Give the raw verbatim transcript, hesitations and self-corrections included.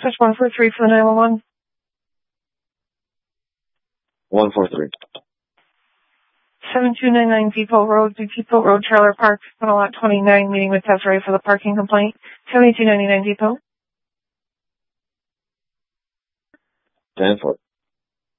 Switch one four three for the nine one one. one four three. seven two nine nine Depot Road, Depot Road, Trailer Park, on lot twenty-nine, meeting with Desiree for the parking complaint. seventy-two ninety-nine Depot. ten four.